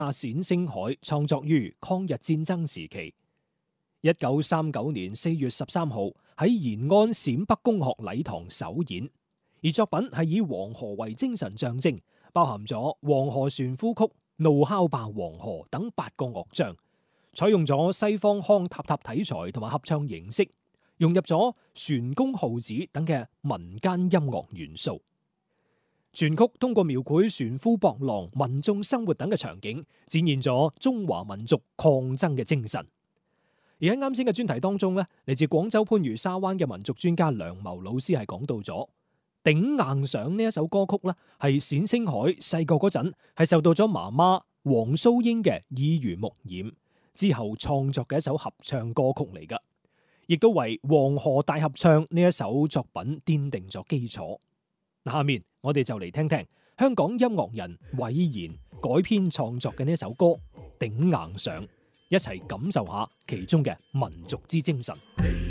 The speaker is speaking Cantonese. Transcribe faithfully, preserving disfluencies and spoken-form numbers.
冼星海創作於抗日戰爭時期。一九三九年四月十三號喺延安陝北公學禮堂首演，而作品係以黃河為精神象徵，包含咗《黃河船夫曲》、《怒哮吧黃河》等八個樂章，採用咗西方康塔塔題材同埋合唱形式，融入咗船公號子等嘅民間音樂元素。全曲通過描繪船夫搏浪、民眾生活等嘅場景，展現咗中華民族抗爭嘅精神。而喺啱先嘅專題當中咧，嚟自廣州番禺沙灣嘅民族專家梁謀老師係講到咗頂硬上呢一首歌曲咧，係冼星海細個嗰陣係受到咗媽媽黃蘇英嘅耳濡目染之後創作嘅一首合唱歌曲嚟噶，亦都為黃河大合唱呢一首作品奠定咗基礎。下面我哋就嚟聽聽香港音樂人韋然改編創作嘅呢一首歌《頂硬上》，一齊感受下其中嘅民族之精神。